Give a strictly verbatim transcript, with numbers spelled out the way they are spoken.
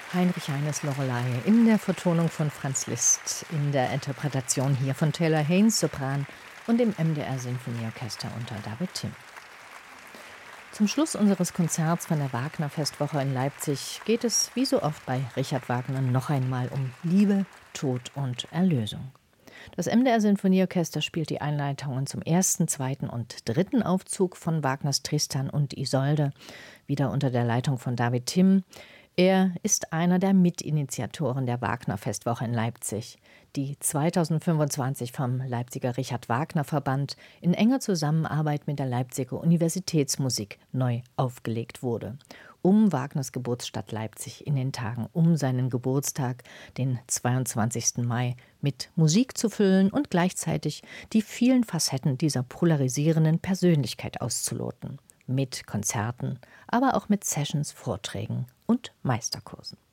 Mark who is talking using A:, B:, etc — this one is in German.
A: Heinrich Heines Loreley in der Vertonung von Franz Liszt, in der Interpretation hier von Taylor Haynes, Sopran, und dem M D R Sinfonieorchester unter David Timm. Zum Schluss unseres Konzerts von der Wagner-Festwoche in Leipzig geht es, wie so oft bei Richard Wagner, noch einmal um Liebe, Tod und Erlösung. Das M D R Sinfonieorchester spielt die Einleitungen zum ersten, zweiten und dritten Aufzug von Wagners Tristan und Isolde, wieder unter der Leitung von David Timm. Er ist einer der Mitinitiatoren der Wagner-Festwoche in Leipzig, die zweitausendfünfundzwanzig vom Leipziger Richard-Wagner-Verband in enger Zusammenarbeit mit der Leipziger Universitätsmusik neu aufgelegt wurde, um Wagners Geburtsstadt Leipzig in den Tagen um seinen Geburtstag, den zweiundzwanzigsten Mai, mit Musik zu füllen und gleichzeitig die vielen Facetten dieser polarisierenden Persönlichkeit auszuloten. Mit Konzerten, aber auch mit Sessions, Vorträgen und Meisterkursen.